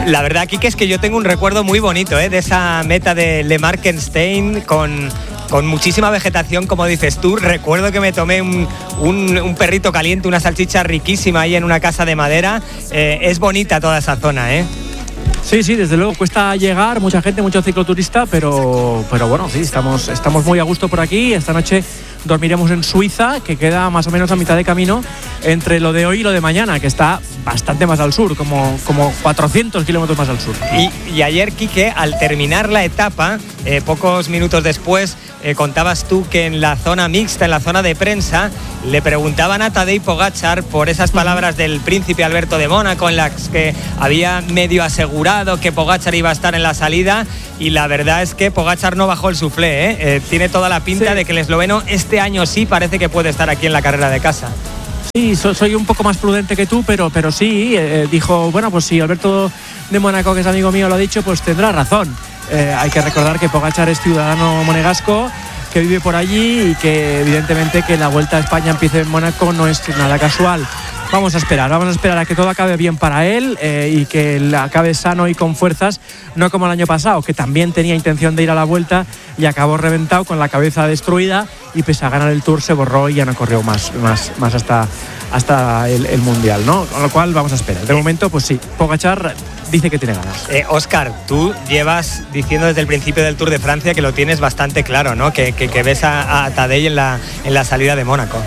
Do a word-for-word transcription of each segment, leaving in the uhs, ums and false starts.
La verdad, aquí que es que yo tengo un recuerdo muy bonito, ¿eh? De esa meta de Le Markenstein con... con muchísima vegetación, como dices tú. Recuerdo que me tomé un, un, un perrito caliente, una salchicha riquísima ahí en una casa de madera. Eh, es bonita toda esa zona, ¿eh? Sí, sí, desde luego cuesta llegar, mucha gente, mucho cicloturista, pero, pero bueno, sí, estamos, estamos muy a gusto por aquí. Esta noche dormiremos en Suiza, que queda más o menos a mitad de camino entre lo de hoy y lo de mañana, que está bastante más al sur, como, como cuatrocientos kilómetros más al sur. Y, y ayer, Quique, al terminar la etapa, eh, pocos minutos después, eh, contabas tú que en la zona mixta, en la zona de prensa, le preguntaban a Tadej Pogačar por esas palabras del príncipe Alberto de Mónaco, en las que había medio asegurado que Pogačar iba a estar en la salida, y la verdad es que Pogačar no bajó el suflé, ¿eh? Eh, tiene toda la pinta sí. de que el esloveno este año sí parece que puede estar aquí en la carrera de casa. Sí, so, soy un poco más prudente que tú, pero, pero sí, eh, dijo, bueno, pues si Alberto de Mónaco, que es amigo mío, lo ha dicho, pues tendrá razón. Eh, hay que recordar que Pogačar es ciudadano monegasco, que vive por allí y que evidentemente que la Vuelta a España empiece en Mónaco no es nada casual. Vamos a esperar, vamos a esperar a que todo acabe bien para él eh, y que acabe sano y con fuerzas, no como el año pasado, que también tenía intención de ir a la Vuelta y acabó reventado con la cabeza destruida, y pese a ganar el Tour se borró y ya no corrió más, más, más hasta, hasta el, el Mundial, ¿no? Con lo cual vamos a esperar. De momento, pues sí, Pogačar dice que tiene ganas. Eh, Óscar, tú llevas diciendo desde el principio del Tour de Francia que lo tienes bastante claro, ¿no? Que, que, que ves a, a Tadej en la, en la salida de Mónaco.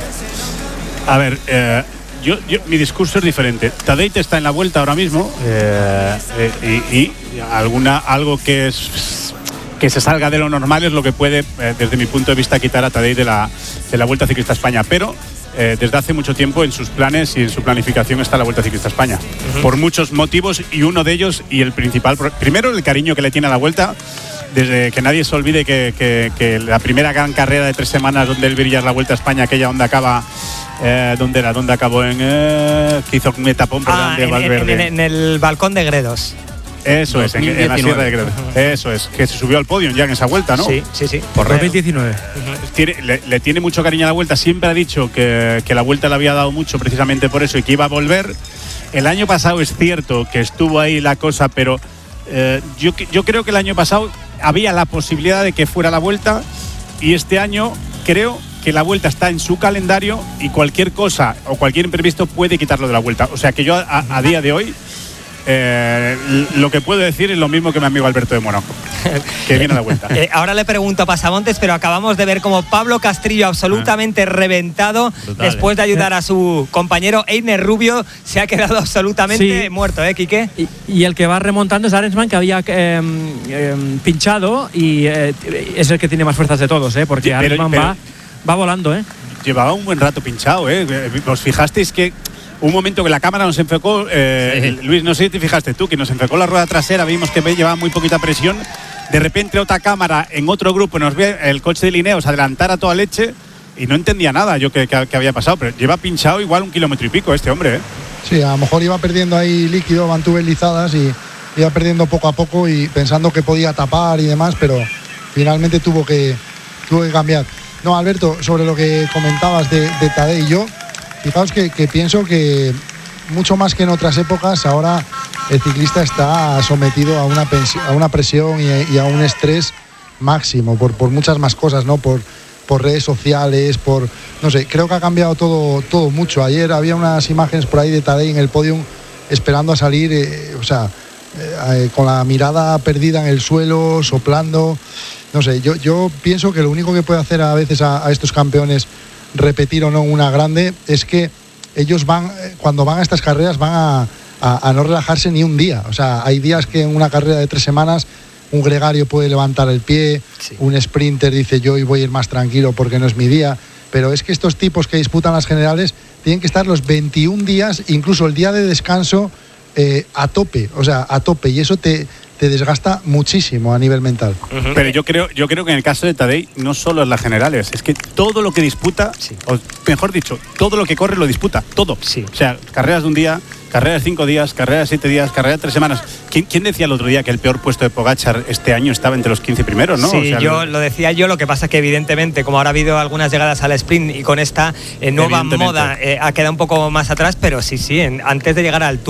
A ver, eh, yo, yo, mi discurso es diferente. Tadej está en la Vuelta ahora mismo eh, eh, y, y alguna, algo que es... que se salga de lo normal es lo que puede, eh, desde mi punto de vista, quitar a Tadej de la, de la Vuelta Ciclista España. Pero eh, desde hace mucho tiempo en sus planes y en su planificación está la Vuelta Ciclista España. Uh-huh. Por muchos motivos, y uno de ellos, y el principal, primero el cariño que le tiene a la Vuelta. Desde que nadie se olvide que, que, que la primera gran carrera de tres semanas donde él brilla la Vuelta a España, aquella donde acaba... Eh, ¿Dónde era? ¿Dónde acabó? En, eh, que hizo un etapón, perdón, ah, de en, Valverde. En, en, en el balcón de Gredos. Eso es, en, en la Sierra de Gredos. Eso es, que se subió al podio ya en esa Vuelta, ¿no? Sí, sí, sí. Por dos mil diecinueve. Uh-huh. Tiene, le, le tiene mucho cariño a la Vuelta. Siempre ha dicho que, que la Vuelta le había dado mucho precisamente por eso y que iba a volver. El año pasado es cierto que estuvo ahí la cosa, pero eh, yo, yo creo que el año pasado había la posibilidad de que fuera la Vuelta, y este año creo que la Vuelta está en su calendario y cualquier cosa o cualquier imprevisto puede quitarlo de la Vuelta. O sea que yo a, a día de hoy eh, lo que puedo decir es lo mismo que mi amigo Alberto de Mónaco, que viene a la Vuelta. Eh, ahora le pregunto a Pasamontes, pero acabamos de ver como Pablo Castrillo, absolutamente ah. reventado, brutal, después de ayudar a su compañero Einer Rubio, se ha quedado absolutamente sí. muerto, ¿eh, Quique? Y, y el que va remontando es Arensman, que había eh, eh, pinchado, y eh, es el que tiene más fuerzas de todos, ¿eh? Porque pero, Arensman pero, va, va volando, ¿eh? Llevaba un buen rato pinchado, ¿eh? ¿Os fijasteis que un momento que la cámara nos enfocó, eh, sí. Luis, no sé si te fijaste tú, que nos enfocó la rueda trasera, vimos que llevaba muy poquita presión, de repente otra cámara en otro grupo nos ve el coche de Lineos adelantar a toda leche y no entendía nada yo que, que, que había pasado, pero lleva pinchado igual un kilómetro y pico este hombre, ¿eh? Sí, a lo mejor iba perdiendo ahí líquido, mantuve lizadas y iba perdiendo poco a poco y pensando que podía tapar y demás, pero finalmente tuvo que, tuvo que cambiar. No, Alberto, sobre lo que comentabas de, de Tadej, yo fijaos que, que pienso que mucho más que en otras épocas, ahora el ciclista está sometido a una, pensión, a una presión y, y a un estrés máximo por, por muchas más cosas, ¿no? Por, por redes sociales, por, no sé, creo que ha cambiado todo, todo mucho. Ayer había unas imágenes por ahí de Tadej en el podium esperando a salir, eh, o sea, eh, con la mirada perdida en el suelo, soplando. No sé, yo, yo pienso que lo único que puede hacer a veces a, a estos campeones repetir o no una grande es que ellos van, cuando van a estas carreras, van a, a, a no relajarse ni un día. O sea, hay días que en una carrera de tres semanas un gregario puede levantar el pie, sí. un sprinter dice yo hoy voy a ir más tranquilo porque no es mi día, pero es que estos tipos que disputan las generales tienen que estar los veintiún días, incluso el día de descanso, eh, a tope, o sea, a tope, y eso te... te desgasta muchísimo a nivel mental. Uh-huh. Pero yo creo, yo creo que en el caso de Tadej no solo es las generales, es que todo lo que disputa, sí. o mejor dicho, todo lo que corre lo disputa, todo. Sí. O sea, carreras de un día, carreras de cinco días, carreras de siete días, carreras de tres semanas. ¿Quién, ¿Quién decía el otro día que el peor puesto de Pogačar este año estaba entre los quince primeros, no? Sí, o sea, yo lo decía yo, lo que pasa es que evidentemente, como ahora ha habido algunas llegadas al sprint y con esta eh, nueva moda eh, ha quedado un poco más atrás, pero sí, sí, en, antes de llegar al Tour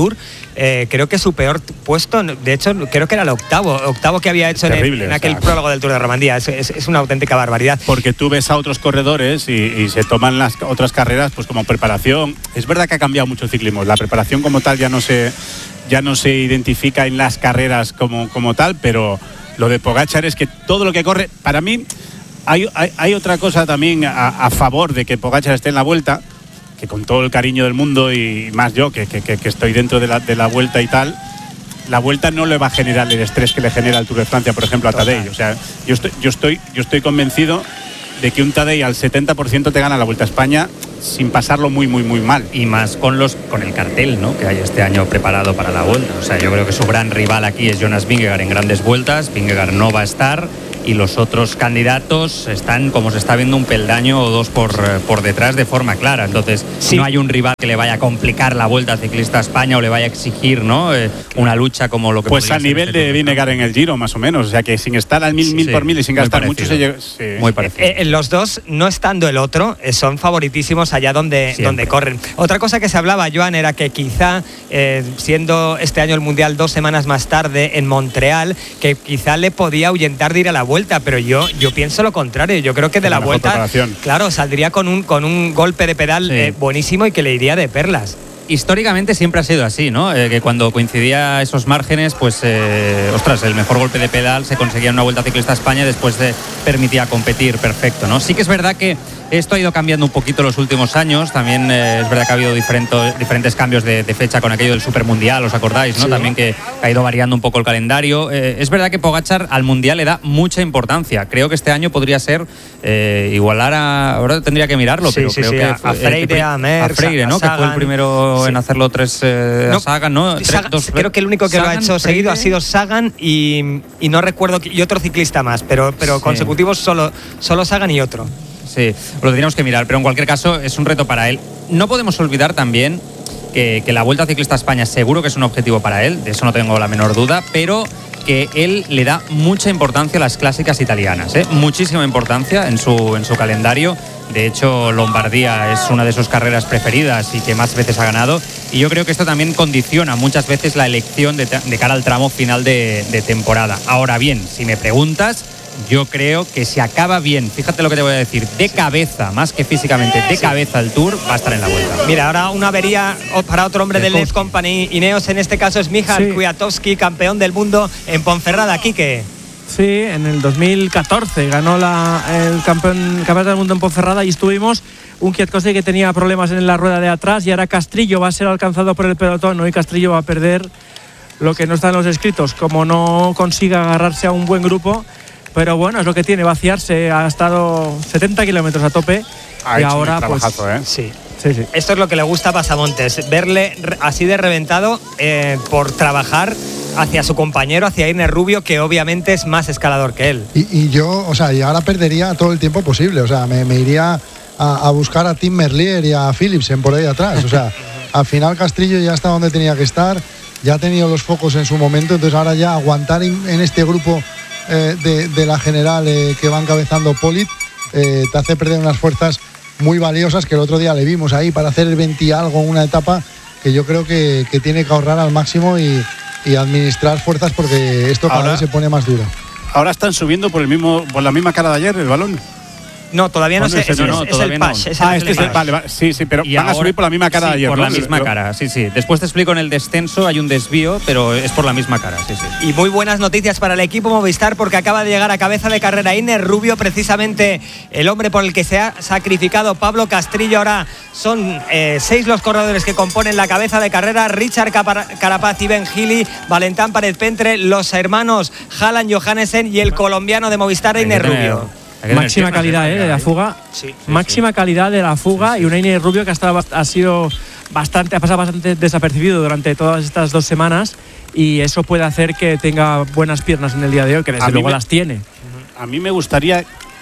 eh, creo que su peor puesto, de hecho creo que era el octavo, octavo que había hecho terrible, en, en aquel o sea, prólogo del Tour de Romandía. Es, es, es una auténtica barbaridad. Porque tú ves a otros corredores y, y se toman las otras carreras pues como preparación. Es verdad que ha cambiado mucho el ciclismo, la preparación como tal ya no se, ya no se identifica en las carreras como, como tal, pero lo de Pogačar es que todo lo que corre, para mí hay, hay, hay otra cosa también a, a favor de que Pogačar esté en la Vuelta, que con todo el cariño del mundo y más yo que, que, que estoy dentro de la, de la Vuelta y tal, la Vuelta no le va a generar el estrés que le genera el Tour de Francia, por ejemplo, a Tadej. O sea, yo estoy, yo estoy, yo estoy convencido de que un Tadej al setenta por ciento te gana la Vuelta a España sin pasarlo muy, muy, muy mal. Y más con los con el cartel, ¿no?, que hay este año preparado para la Vuelta. O sea, yo creo que su gran rival aquí es Jonas Vingegaard en grandes vueltas. Vingegaard no va a estar y los otros candidatos están, como se está viendo, un peldaño o dos por, por detrás de forma clara. Entonces, sí, no hay un rival que le vaya a complicar la Vuelta Ciclista a España o le vaya a exigir, ¿no?, eh, una lucha como lo que pues a nivel este de Vingegaard en el Giro, más o menos. O sea, que sin estar al mil, sí, mil sí, por mil y sin gastar mucho se llega, sí. Muy parecido. Eh, eh, los dos, no estando el otro, eh, son favoritísimos allá donde, donde corren. Otra cosa que se hablaba, Joan, era que quizá, eh, siendo este año el Mundial dos semanas más tarde en Montreal, que quizá le podía ahuyentar de ir a la Vuelta, pero yo, yo pienso lo contrario. Yo creo que de la, la Vuelta, claro, saldría con un, con un golpe de pedal sí. eh, buenísimo y que le iría de perlas. Históricamente siempre ha sido así, ¿no? Eh, que cuando coincidía esos márgenes, pues, eh, ostras, el mejor golpe de pedal se conseguía en una Vuelta Ciclista a España y después de, permitía competir perfecto, ¿no? Sí que es verdad que esto ha ido cambiando un poquito los últimos años. También eh, es verdad que ha habido diferentes, diferentes cambios de, de fecha con aquello del Supermundial, ¿os acordáis, no? Sí. También que ha ido variando un poco el calendario. Eh, es verdad que Pogačar al Mundial le da mucha importancia. Creo que este año podría ser eh, igualar a... Ahora tendría que mirarlo, sí, pero sí, creo sí, que... A, a Freire, a Merckx, a Freire, ¿no? A Sagan, que fue el primero sí. en hacerlo tres... Eh, no, a Sagan, ¿no? Tres, Sagan, dos, creo que el único que Sagan, lo ha hecho Freire. seguido ha sido Sagan y, y no recuerdo... Y otro ciclista más, pero, pero sí. consecutivos solo, solo Sagan y otro. Sí, lo tendríamos que mirar, pero en cualquier caso es un reto para él. No podemos olvidar también que, que la Vuelta Ciclista a España seguro que es un objetivo para él, de eso no tengo la menor duda, pero que él le da mucha importancia a las clásicas italianas, ¿eh? Muchísima importancia en su, en su calendario. De hecho, Lombardía es una de sus carreras preferidas y que más veces ha ganado. Y yo creo que esto también condiciona muchas veces la elección de, de cara al tramo final de, de temporada. Ahora bien, si me preguntas, yo creo que si acaba bien, fíjate lo que te voy a decir, de cabeza, más que físicamente, de cabeza el Tour, va a estar en la Vuelta. Mira, ahora una avería para otro hombre del Left Company Ineos, en este caso es Michał sí. Kwiatkowski, campeón del mundo en Ponferrada. Quique. Sí, en el dos mil catorce ganó la, el campeón, campeón del mundo en Ponferrada y estuvimos un Kwiatkowski que tenía problemas en la rueda de atrás y ahora Castrillo va a ser alcanzado por el pelotón, ¿no? Y Castrillo va a perder lo que no está en los escritos, como no consiga agarrarse a un buen grupo. Pero bueno, es lo que tiene, vaciarse. Ha estado setenta kilómetros a tope ha y ahora pues ¿eh? sí. Sí, sí. Esto es lo que le gusta a Pasamontes, verle así de reventado eh, por trabajar hacia su compañero, hacia Irne Rubio, que obviamente es más escalador que él. Y, y yo, o sea, y ahora perdería todo el tiempo posible. O sea, me, me iría a, a buscar a Tim Merlier y a Philipsen por ahí atrás. O sea, al final Castrillo ya está donde tenía que estar, ya ha tenido los focos en su momento, entonces ahora ya aguantar en, en este grupo Eh, de, de la general eh, que va encabezando Polit eh, te hace perder unas fuerzas muy valiosas que el otro día le vimos ahí para hacer el veinte y algo, una etapa que yo creo que, que tiene que ahorrar al máximo y, y administrar fuerzas porque esto cada ahora, vez se pone más duro. Ahora están subiendo por el mismo por la misma cara de ayer el balón. No, todavía no sé, es, no, no, es, es el Pash. No. Es ah, este es el vale, vale, sí, sí, pero y van ahora, a subir por la misma cara sí, de ayer, por ¿no? la misma pero, cara, sí, sí. Después te explico en el descenso, hay un desvío, pero es por la misma cara, sí, sí. Y muy buenas noticias para el equipo Movistar porque acaba de llegar a cabeza de carrera Irne Rubio, precisamente el hombre por el que se ha sacrificado Pablo Castrillo. Ahora son eh, seis los corredores que componen la cabeza de carrera: Richard Carapaz y Ben Healy, Valentán Párez Pentre, los hermanos Halan Johannesen y el colombiano de Movistar Irne Rubio. Máxima calidad eh, de la fuga, sí, sí, máxima sí. calidad de la fuga sí, sí. Y un Irne Rubio que ha, estado, ha sido bastante, ha pasado bastante desapercibido durante todas estas dos semanas y eso puede hacer que tenga buenas piernas en el día de hoy, que desde luego me, las tiene. A mí me gustaría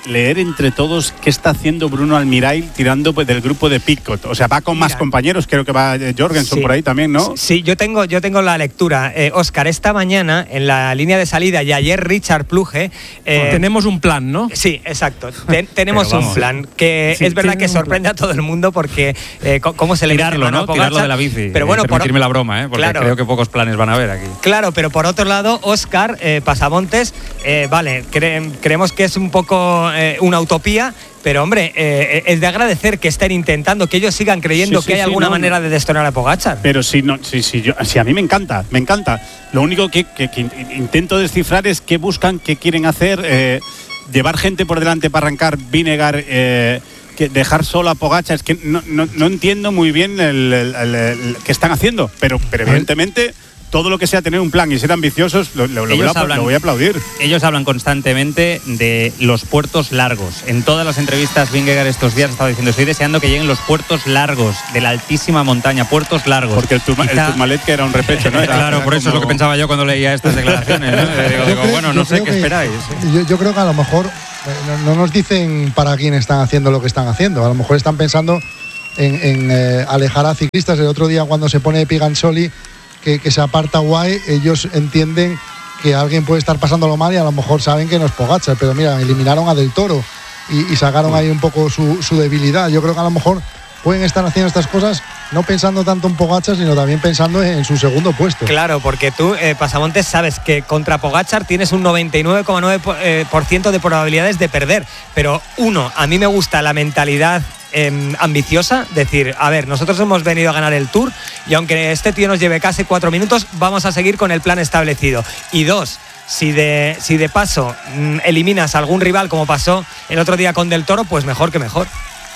leer entre todos qué está haciendo Bruno Almirail tirando pues, del grupo de Pidcock. O sea, va con más Mira, compañeros, creo que va Jorgensen sí, por ahí también, ¿no? Sí, yo tengo, yo tengo la lectura. Eh, Óscar, esta mañana en la línea de salida y ayer Richard Plugge... Eh, tenemos un plan, ¿no? Sí, exacto. Ten, tenemos un plan que sí, es verdad que sorprende a todo el mundo porque eh, cómo se le Tirarlo, ¿no? Tirarlo de la bici. Pero bueno, permitirme por, la broma, ¿eh? Porque claro, creo que pocos planes van a haber aquí. Claro, pero por otro lado, Óscar eh, Pasamontes, eh, vale, cre creemos que es un poco eh, una utopía, pero hombre, eh, es de agradecer que estén intentando, que ellos sigan creyendo sí, sí, que hay sí, alguna no, manera de destronar a Pogačar. Pero sí, no, sí, sí, yo, sí, a mí me encanta, me encanta. Lo único que, que, que intento descifrar es qué buscan, qué quieren hacer, eh, llevar gente por delante para arrancar, Vingegaard, eh, que dejar solo a Pogačar. Es que no, no, no entiendo muy bien el, el, el, el, qué están haciendo, pero, pero evidentemente... todo lo que sea tener un plan y ser ambiciosos, lo, lo, lo, voy, a, hablan, lo voy a aplaudir. Ellos hablan constantemente de los puertos largos. En todas las entrevistas, Vingegaard estos días estaba diciendo, estoy deseando que lleguen los puertos largos, de la altísima montaña, puertos largos. Porque el, turma, Quizá... el Tourmalet que era un repecho, ¿no? Era, claro, era por eso como... es lo que pensaba yo cuando leía estas declaraciones, ¿no? digo, digo, creo, bueno, no sé qué que, esperáis. Yo, yo creo que a lo mejor no, no nos dicen para quién están haciendo lo que están haciendo. A lo mejor están pensando en, en eh, alejar a ciclistas. El otro día cuando se pone Pigansoli, Que, que se aparta guay, ellos entienden que alguien puede estar pasándolo mal y a lo mejor saben que no es Pogačar, pero mira, eliminaron a Del Toro y, y sacaron ahí un poco su, su debilidad. Yo creo que a lo mejor pueden estar haciendo estas cosas no pensando tanto en Pogačar, sino también pensando en, en su segundo puesto. Claro, porque tú, eh, Pasamontes, sabes que contra Pogačar tienes un noventa y nueve coma nueve por ciento de probabilidades de perder, pero uno, a mí me gusta la mentalidad Eh, ambiciosa, decir, a ver, nosotros hemos venido a ganar el Tour y aunque este tío nos lleve casi cuatro minutos, vamos a seguir con el plan establecido. Y dos, si de, si de paso mmm, eliminas a algún rival como pasó el otro día con Del Toro, pues mejor que mejor.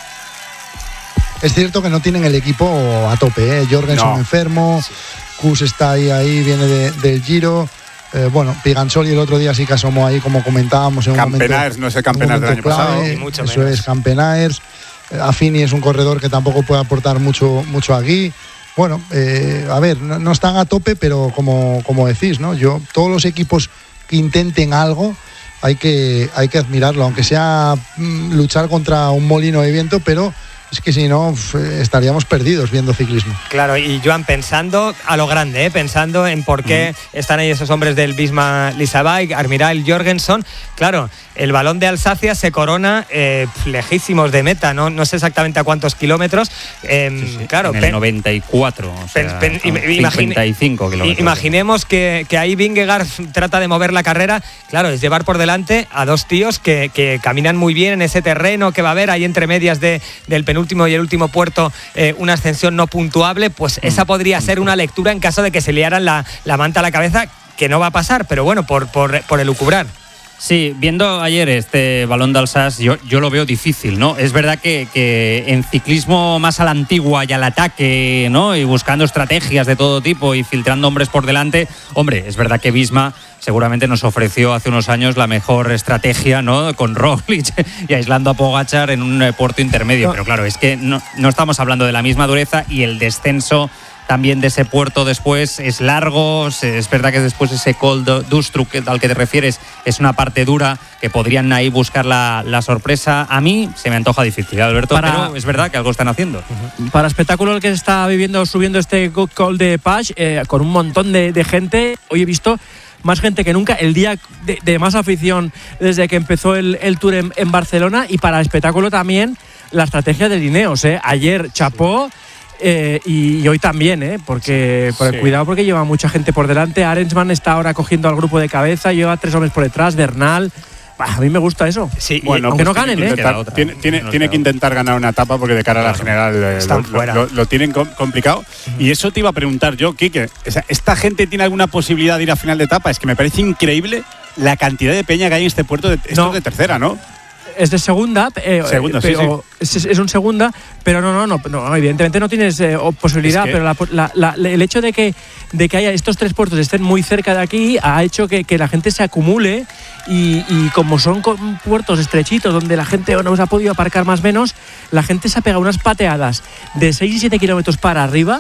Es cierto que no tienen el equipo a tope, ¿eh? Jorgensen no. enfermo, sí. Kuss está ahí, ahí viene de, del Giro. Eh, bueno, Pigansoli el otro día sí que asomó ahí, como comentábamos en un Campenaers, momento, no es el Campenaers del año clave, pasado. Y mucho eso menos. es, Campenaers. Affini es un corredor que tampoco puede aportar mucho, mucho aquí. Bueno, eh, a ver, no, no están a tope, pero como, como decís, ¿no? Yo, todos los equipos que intenten algo hay que, hay que admirarlo, aunque sea mm, luchar contra un molino de viento, pero es que si no estaríamos perdidos viendo ciclismo. Claro, y Joan, pensando a lo grande, ¿eh? pensando en por qué mm. están ahí esos hombres del Visma Leasabike, Almirail, Jorgensen, claro, el balón de Alsacia se corona eh, lejísimos de meta, ¿no? No sé exactamente a cuántos kilómetros. Eh, sí, sí, claro, en el pen, noventa y cuatro, o sea, pen, pen, cincuenta y cinco kilómetros. Imaginemos que, que ahí Vingegaard trata de mover la carrera, claro, es llevar por delante a dos tíos que, que caminan muy bien en ese terreno que va a haber ahí entre medias de, del penúltimo último y el último puerto, eh, una ascensión no puntuable, pues esa podría ser una lectura en caso de que se liaran la, la manta a la cabeza, que no va a pasar, pero bueno, por, por, por elucubrar. Sí, viendo ayer este balón de Alsace, yo, yo lo veo difícil, ¿no? Es verdad que, que en ciclismo más a la antigua y al ataque, ¿no? Y buscando estrategias de todo tipo y filtrando hombres por delante, hombre, es verdad que Visma seguramente nos ofreció hace unos años la mejor estrategia, ¿no? Con Roglic y aislando a Pogačar en un puerto intermedio. Pero claro, es que no, no estamos hablando de la misma dureza y el descenso también de ese puerto después es largo. Es verdad que después ese Col d'Ustruc al que te refieres es una parte dura que podrían ahí buscar la, la sorpresa. A mí se me antoja difícil, Alberto, para, pero es verdad que algo están haciendo. Uh-huh. Para espectáculo el que se está viviendo, subiendo este Col de Page, eh, con un montón de, de gente. Hoy he visto más gente que nunca, el día de, de más afición desde que empezó el, el Tour en, en Barcelona, y para espectáculo también la estrategia de Ineos, ¿eh? Ayer chapó. Eh, y, y hoy también, ¿eh? Porque, sí, porque sí. Cuidado, porque lleva mucha gente por delante. Arensman está ahora cogiendo al grupo de cabeza, lleva tres hombres por detrás, Bernal. Bah, a mí me gusta eso. Sí, bueno, aunque pues no ganen, ¿eh? Intentar, tiene tiene, no tiene que intentar ganar una etapa porque de cara claro, a la general eh, lo, lo, lo, lo tienen complicado. Uh-huh. Y eso te iba a preguntar yo, Quique. O sea, ¿esta gente tiene alguna posibilidad de ir a final de etapa? Es que me parece increíble la cantidad de peña que hay en este puerto. De, esto no. es de tercera, ¿no? Es de segunda, eh, segunda pero sí, sí. Es, es un segunda, pero no, no, no, no evidentemente no tienes eh, posibilidad, es que... pero la, la, la, el hecho de que, de que haya estos tres puertos estén muy cerca de aquí ha hecho que, que la gente se acumule y, y como son puertos estrechitos donde la gente no se ha podido aparcar más o menos, la gente se ha pegado unas pateadas de seis y siete kilómetros para arriba.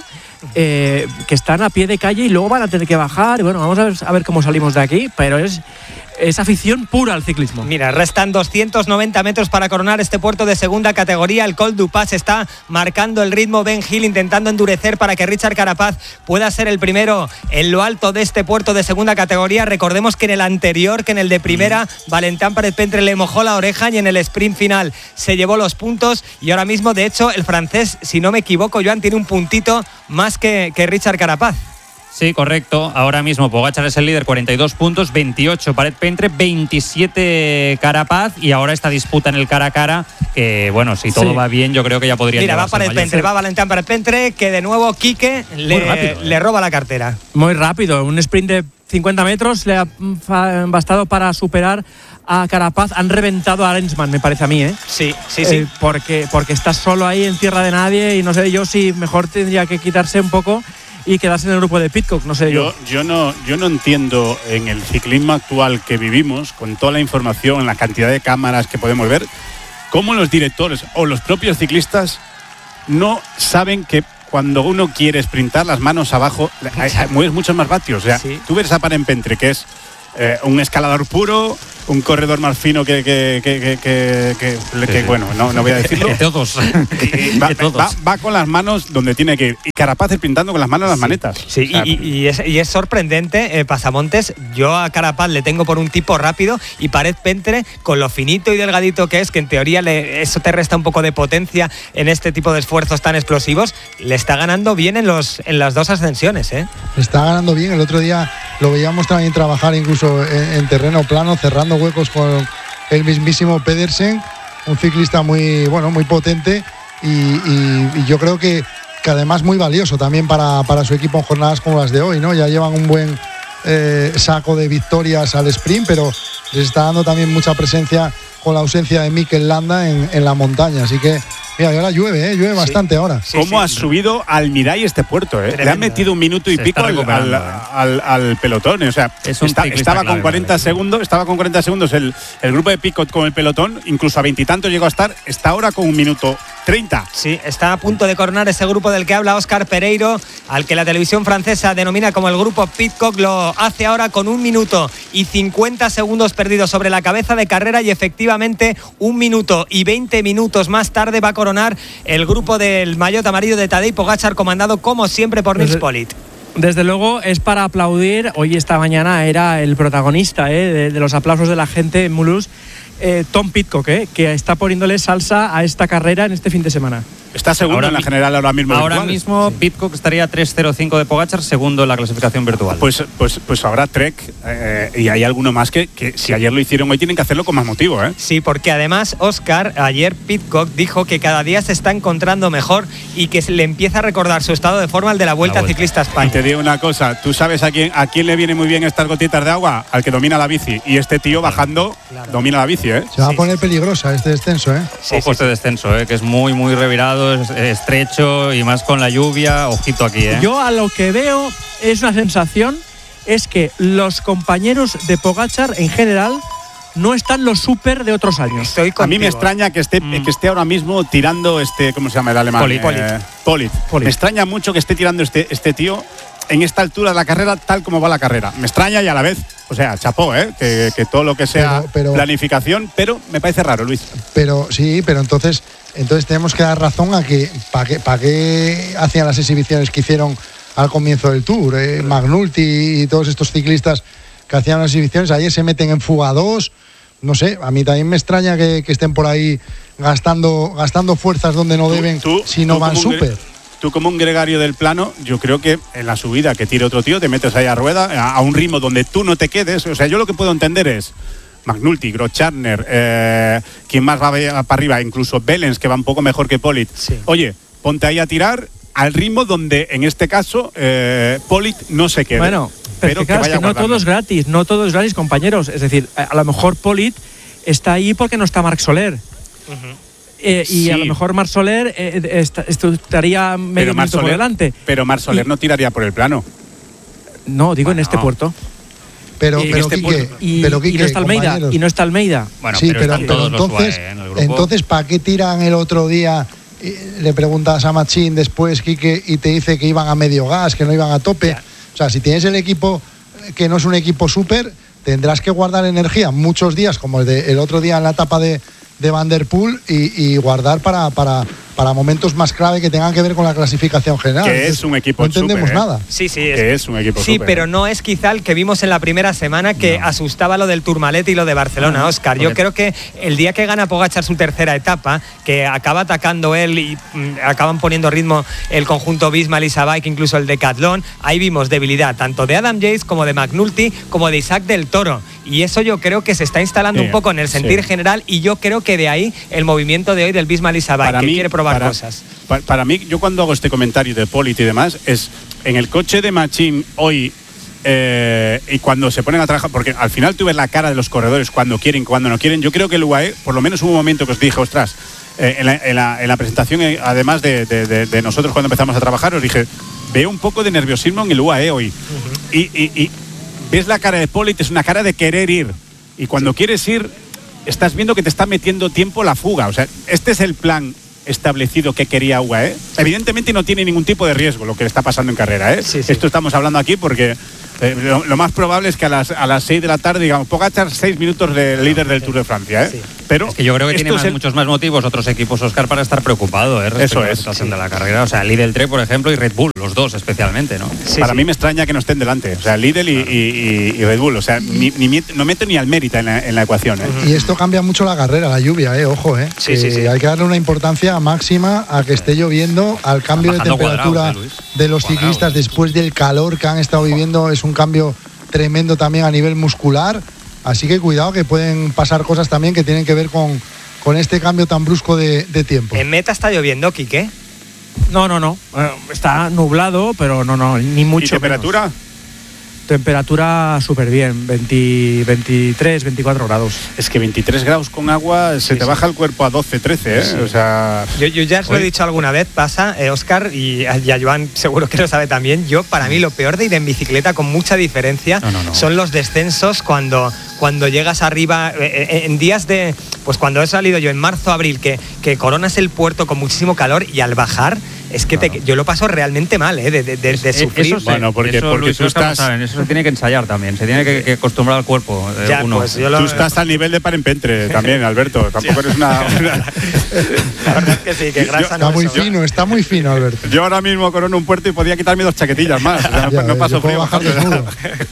Eh, que están a pie de calle y luego van a tener que bajar y bueno, vamos a ver, a ver cómo salimos de aquí, pero es es afición pura al ciclismo. Mira, restan doscientos noventa metros para coronar este puerto de segunda categoría. El Col du Pas está marcando el ritmo. Ben Hill intentando endurecer para que Richard Carapaz pueda ser el primero en lo alto de este puerto de segunda categoría. Recordemos que en el anterior, que en el de primera, mm. Valentin Pérez-Pentre le mojó la oreja y en el sprint final se llevó los puntos. Y ahora mismo, de hecho, el francés, si no me equivoco, Joan, tiene un puntito más que, que Richard Carapaz. Sí, correcto. Ahora mismo Pogačar es el líder, cuarenta y dos puntos, veintiocho Pérez-Pentre, veintisiete Carapaz, y ahora esta disputa en el cara a cara, que bueno, si todo sí. va bien, yo creo que ya podría Mira, va Pérez-Pentre, va Valentin Pérez-Pentre, que de nuevo Quique le, rápido, le roba la cartera. Muy rápido, un sprint de cincuenta metros le ha bastado para superar a Carapaz. Han reventado a Arensman, me parece a mí, ¿eh? Sí, sí, sí. Eh, porque, porque está solo ahí en tierra de nadie y no sé yo si mejor tendría que quitarse un poco y quedarse en el grupo de Pidcock, no sé yo. Yo, yo, no, yo no entiendo en el ciclismo actual que vivimos, con toda la información, la cantidad de cámaras que podemos ver, cómo los directores o los propios ciclistas no saben que cuando uno quiere sprintar las manos abajo, mueves muchos más vatios. O sea, sí. Tú ves a Pérez-Pentre, que es eh, un escalador puro, un corredor más fino que, que, que, que, que, que, que bueno, no, no voy a decirlo. De todos. Y va, va, va con las manos donde tiene que ir. Y Carapaz sprintando con las manos en las sí. manetas. Sí, o sea, y, y, es, y es sorprendente, eh, Pasamontes. Yo a Carapaz le tengo por un tipo rápido y Pérez-Pentre, con lo finito y delgadito que es, que en teoría le, eso te resta un poco de potencia en este tipo de esfuerzos tan explosivos, le está ganando bien en, los, en las dos ascensiones, ¿eh? Le está ganando bien. El otro día lo veíamos también trabajar incluso en, en terreno plano, cerrando huecos con el mismísimo Pedersen, un ciclista muy bueno, muy potente y, y, y yo creo que, que además muy valioso también para, para su equipo en jornadas como las de hoy, ¿no? Ya llevan un buen eh, saco de victorias al sprint, pero les está dando también mucha presencia con la ausencia de Mikel Landa en, en la montaña, así que mira, y ahora llueve, ¿eh? llueve sí. bastante ahora. Sí, ¿Cómo sí. ha subido al Mirai este puerto? ¿eh? Le han metido un minuto y Se pico al, al, al, al pelotón. O sea, está, estaba con cuarenta segundos, estaba con cuarenta segundos el, el grupo de Picot con el pelotón, incluso a veintitantos llegó a estar, está ahora con un minuto treinta. Sí, está a punto de coronar ese grupo del que habla Óscar Pereiro, al que la televisión francesa denomina como el grupo Pidcock. Lo hace ahora con un minuto y cincuenta segundos perdidos sobre la cabeza de carrera, y efectivamente un minuto y veinte minutos más tarde va a coronar el grupo del maillot amarillo de Tadej Pogačar, comandado como siempre por Nils Politt. Desde luego es para aplaudir. Hoy, esta mañana, era el protagonista eh, de, de los aplausos de la gente en Mulhouse, eh, Tom Pidcock, eh, que está poniéndole salsa a esta carrera en este fin de semana. Está segundo ahora en la mi, general ahora mismo. Ahora virtual. mismo sí. Pidcock estaría tres cero cinco de Pogačar, segundo en la clasificación virtual. Pues, pues, pues habrá Trek eh, y hay alguno más que, que si ayer lo hicieron, hoy tienen que hacerlo con más motivo. ¿eh? Sí, porque además, Óscar, ayer Pidcock dijo que cada día se está encontrando mejor y que le empieza a recordar su estado de forma al de la Vuelta, la vuelta. Ciclista a España. Y te digo una cosa, ¿tú sabes a quién, a quién le viene muy bien estas gotitas de agua? Al que domina la bici. Y este tío bajando claro. domina la bici. ¿eh? Se va sí, a poner sí. peligrosa este descenso. ¿eh? Sí, Ojo sí, este sí. descenso, ¿eh? que es muy, muy revirado, es estrecho. Y más con la lluvia, ojito aquí, ¿eh? Yo a lo que veo es una sensación, es que los compañeros de Pogačar en general no están los súper de otros años. Estoy contigo. A mí me extraña que esté, mm. que esté ahora mismo tirando este, ¿cómo se llama el alemán? Politt. Eh, Politt. Politt. Me extraña mucho que esté tirando este, este tío en esta altura de la carrera, tal como va la carrera. Me extraña y a la vez, o sea, chapó, ¿eh? que, que todo lo que sea pero, pero, planificación, pero me parece raro, Luis. Pero sí, pero entonces, entonces tenemos que dar razón a que para qué, para qué hacían las exhibiciones que hicieron al comienzo del Tour. Eh? Magnulti y todos estos ciclistas que hacían las exhibiciones, ayer se meten en fuga dos. No sé, a mí también me extraña que, que estén por ahí gastando, gastando fuerzas donde no tú, deben, tú, si no van súper. Tú como un gregario del plano, yo creo que en la subida que tire otro tío, te metes ahí a rueda, a, a un ritmo donde tú no te quedes. O sea, yo lo que puedo entender es Magnulti, Grosschartner, eh, quien más va para arriba, incluso Bellens, que va un poco mejor que Politt. Sí. Oye, ponte ahí a tirar al ritmo donde, en este caso, eh, Politt no se quede. Bueno, pero, pero que, claro, que, es que no todo es gratis, no todo es gratis, compañeros. Es decir, a, a lo mejor Politt está ahí porque no está Marc Soler. Uh-huh. Eh, y sí. a lo mejor Marc Soler eh, est- estaría medio minuto por delante. Pero Marc Soler y, no tiraría por el plano. No, digo bueno, en este no. puerto. Pero, eh, pero, este Quique, puerto. Y, pero Quique, y no está Almeida. Y no está Almeida. Bueno, sí, pero, pero, están pero todos entonces, los U A E, ¿eh? en el grupo. Entonces, ¿para qué tiran el otro día? Eh, le preguntas a Machín después, Quique, y te dice que iban a medio gas, que no iban a tope. Ya. O sea, si tienes el equipo que no es un equipo súper, tendrás que guardar energía muchos días, como el, de, el otro día en la etapa de, de Van der Poel, y, y guardar para, para, para momentos más clave que tengan que ver con la clasificación general. Que es un equipo No entendemos super, ¿eh? nada. Sí, sí. Es, que es un equipo Sí, super, pero ¿eh? no es quizá el que vimos en la primera semana que no. asustaba lo del Tourmalet y lo de Barcelona, no, Óscar. Yo creo que el día que gana Pogačar su tercera etapa, que acaba atacando él y mm, acaban poniendo ritmo el conjunto Bismal y Sabike, incluso el Decathlon, ahí vimos debilidad tanto de Adam Yates como de McNulty como de Isaac del Toro. Y eso yo creo que se está instalando sí, un poco en el sentir sí. general, y yo creo que de ahí el movimiento de hoy del Bismal y Sabike, que mí, quiere probar para, cosas. Para, para mí, yo cuando hago este comentario de Polit y demás, es en el coche de Machín hoy eh, y cuando se ponen a trabajar, porque al final tú ves la cara de los corredores cuando quieren, cuando no quieren. Yo creo que el U A E, por lo menos hubo un momento que os dije, ostras, eh, en, la, en, la, en la presentación, eh, además de, de, de, de nosotros cuando empezamos a trabajar, os dije, veo un poco de nerviosismo en el U A E hoy. Uh-huh. y, y, y ves la cara de Polit, es una cara de querer ir. Y cuando sí. quieres ir, estás viendo que te está metiendo tiempo la fuga. O sea, este es el plan establecido que quería U A E. Evidentemente no tiene ningún tipo de riesgo lo que le está pasando en carrera, ¿eh? Sí, sí. Esto estamos hablando aquí porque eh, lo, lo más probable es que a las, a las seis de la tarde, digamos, Pogačar seis minutos de no, líder del sí. Tour de Francia, ¿eh? Sí. Pero es que yo creo que tiene más, el... muchos más motivos otros equipos, Óscar, para estar preocupado, ¿eh? Respecto Eso es. a la situación sí. de la carrera. O sea, Lidl Trek, por ejemplo, y Red Bull, los dos especialmente, ¿no? Sí, Para sí. mí me extraña que no estén delante. O sea, Lidl y, claro. y, y, y Red Bull. O sea, ni, ni, no meto ni al Mérita en la, en la ecuación, ¿eh? Y esto cambia mucho la carrera, la lluvia, ¿eh? Ojo, ¿eh? Sí, sí, sí. Hay que darle una importancia máxima a que esté lloviendo, al cambio de temperatura cuadrado, ¿eh, de los cuadrado. ciclistas después del calor que han estado viviendo. Es un cambio tremendo también a nivel muscular. Así que cuidado, que pueden pasar cosas también que tienen que ver con, con este cambio tan brusco de, de tiempo. ¿En meta está lloviendo, Quique? No, no, no. Eh, está nublado, pero no, no, ni mucho. ¿Y temperatura? Menos. Temperatura súper bien, veinte, veintitrés, veinticuatro grados. Es que veintitrés grados con agua, se sí, te sí. baja el cuerpo a doce, trece, ¿eh? Sí. O sea... Yo, yo ya os lo he dicho alguna vez, pasa, eh, Óscar, y a, y a Joan seguro que lo sabe también. Yo, para mí, lo peor de ir en bicicleta, con mucha diferencia, no, no, no. son los descensos cuando, cuando llegas arriba, eh, en días de... Pues cuando he salido yo en marzo, abril, que, que coronas el puerto con muchísimo calor, y al bajar... Es que te, yo lo paso realmente mal, ¿eh? De, de, de, de sufrir. Eso sí. Bueno, porque, eso, porque Luis, tú estás... Saben, eso se tiene que ensayar también, se tiene que, que acostumbrar al cuerpo. Eh, ya, uno. Pues yo lo... Tú estás al nivel de Parenpentre también, Alberto. Tampoco eres una... una... La verdad es que sí, que grasa yo, no Está muy eso. fino, está muy fino, Alberto. Yo ahora mismo corono un puerto y podía quitarme dos chaquetillas más. O sea, ya, no paso frío. Bajar desnudo.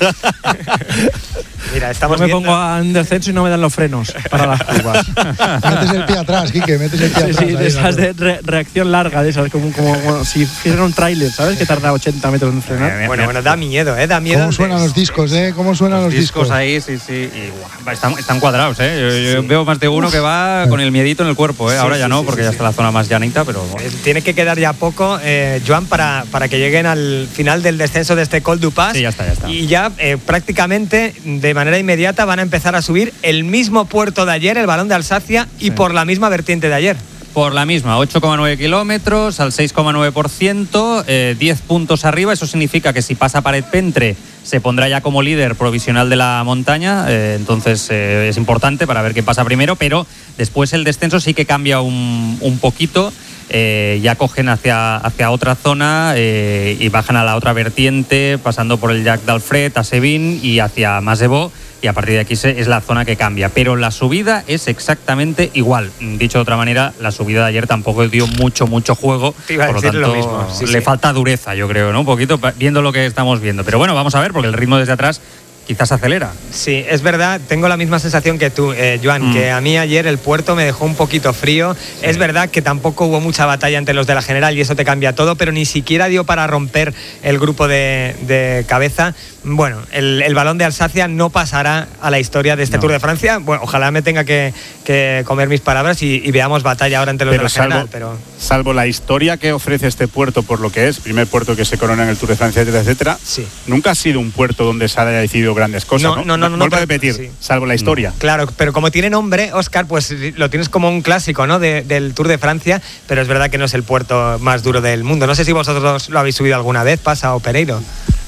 Mira, estamos yo me viendo... pongo en descenso y no me dan los frenos para las curvas. Metes el pie atrás, Quique, metes el pie sí, atrás. Sí, de esas de re reacción larga, de esas, como, como, como si hiciera un tráiler, ¿sabes? Que tarda ochenta metros en frenar. Bueno, bueno, da miedo, ¿eh? Da miedo. ¿Cómo suenan los discos, eh? ¿Cómo suenan los, los discos? discos ahí, sí, sí. Y, wow, están, están cuadrados, ¿eh? Yo, yo sí. veo más de uno Uf. que va con el miedito en el cuerpo, ¿eh? Ahora sí, ya sí, no, porque sí, ya sí. está la zona más llanita, pero... Bueno. Eh, tiene que quedar ya poco, eh, Joan, para, para que lleguen al final del descenso de este Col du Pas. Sí, ya está, ya está. Y ya eh, prácticamente de manera inmediata van a empezar a subir el mismo puerto de ayer, el Balón de Alsacia, y sí. por la misma vertiente de ayer. Por la misma, ocho coma nueve kilómetros al seis coma nueve por ciento, eh, diez puntos arriba. Eso significa que si pasa Paret-Pentre se pondrá ya como líder provisional de la montaña, eh, entonces eh, es importante para ver qué pasa primero, pero después el descenso sí que cambia un, un poquito. Eh, ya cogen hacia, hacia otra zona eh, y bajan a la otra vertiente, pasando por el Llac d'Alfred, a Sevin y hacia Masevaux, y a partir de aquí es la zona que cambia. Pero la subida es exactamente igual. Dicho de otra manera, la subida de ayer tampoco dio mucho, mucho juego. Te iba a por lo decir tanto, lo mismo. Sí, le sí. falta dureza, yo creo, ¿no? Un poquito, viendo lo que estamos viendo. Pero bueno, vamos a ver, porque el ritmo desde atrás quizás acelera. Sí, es verdad, tengo la misma sensación que tú, eh, Joan, mm. que a mí ayer el puerto me dejó un poquito frío. Sí. Es verdad que tampoco hubo mucha batalla entre los de la general y eso te cambia todo, pero ni siquiera dio para romper el grupo de, de cabeza. Bueno, el, el Balón de Alsacia no pasará a la historia de este no. Tour de Francia. Bueno, ojalá me tenga que, que comer mis palabras y, y veamos batalla ahora entre los pero de la salvo, general. Pero... salvo la historia que ofrece este puerto por lo que es, primer puerto que se corona en el Tour de Francia, etcétera, etcétera, sí. nunca ha sido un puerto donde se haya decidido grandes cosas, ¿no? No, no, no. no Vuelvo no, a repetir, sí. salvo la historia. Claro, pero como tiene nombre, Óscar, pues lo tienes como un clásico, ¿no? De, del Tour de Francia, pero es verdad que no es el puerto más duro del mundo. No sé si vosotros lo habéis subido alguna vez, Pasa o Pereiro.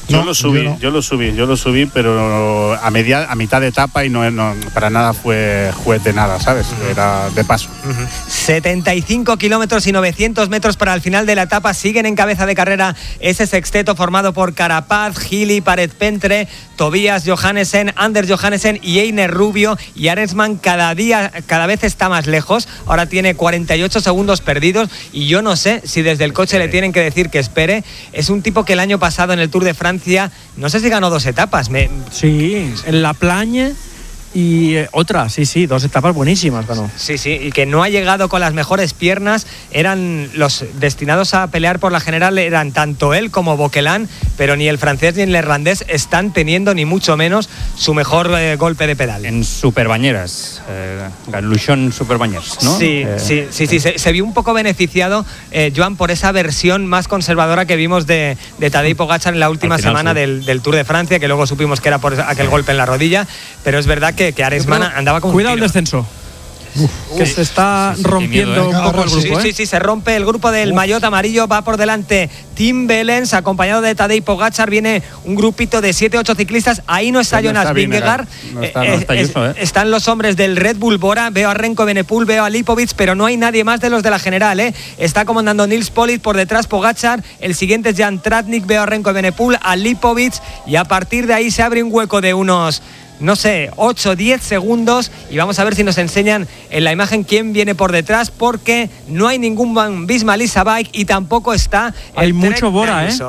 Yo No, lo subí, yo yo, no. lo subí, yo lo subí, pero a media, a mitad de etapa y no, no para nada fue juez de nada, ¿sabes? Era de paso. setenta y cinco kilómetros y novecientos metros para el final de la etapa. Siguen en cabeza de carrera ese sexteto formado por Carapaz, Gili, Paret-Pentre, Tobias Johannesen, Anders Johannesen y Einer Rubio. Y Arensman cada día, cada vez está más lejos. Ahora tiene cuarenta y ocho segundos perdidos y yo no sé si desde el coche le tienen que decir que espere. Es un tipo que el año pasado en el Tour de Francia, no sé si ganó dos etapas. Me... Sí, en La Plagne y eh, otra, sí, sí, dos etapas buenísimas ganó. Sí, sí, y que no ha llegado con las mejores piernas. Eran los destinados a pelear por la general, eran tanto él como Boquelán, pero ni el francés ni el irlandés están teniendo ni mucho menos su mejor eh, golpe de pedal. En Superbañeras, eh, Luchon Superbañeras, ¿no? Sí, Eh, sí, sí, sí, se, se vio un poco beneficiado, eh, Joan, por esa versión más conservadora que vimos de, de Tadej Pogačar en la última Al final, semana sí. del, del Tour de Francia, que luego supimos que era por aquel golpe en la rodilla, pero es verdad que, que Arensman andaba con Cuidado el un tiro. descenso. Que se está sí, sí, qué rompiendo miedo, ¿eh? un poco el Sí, grupo, sí, ¿eh? sí, se rompe el grupo del maillot amarillo, va por delante Tim Wellens, acompañado de Tadej Pogačar, viene un grupito de siete ocho ciclistas, ahí no está Sí, no Jonas está Vingegaard, Vingegaard, no está, no Eh, está es- Ayuso, ¿eh? están los hombres del Red Bull Bora, veo a Renko Benepul, veo a Lipovic, pero no hay nadie más de los de la general, ¿eh? Está comandando Nils Politt, por detrás Pogačar, el siguiente es Jan Tratnik, veo a Renko Benepul, a Lipovic, y a partir de ahí se abre un hueco de unos, no sé, ocho diez segundos, y vamos a ver si nos enseñan en la imagen quién viene por detrás, porque no hay ningún Bisma Lisa Bike y tampoco está el Hay Trek mucho de Bora, ¿eh? Ayuso.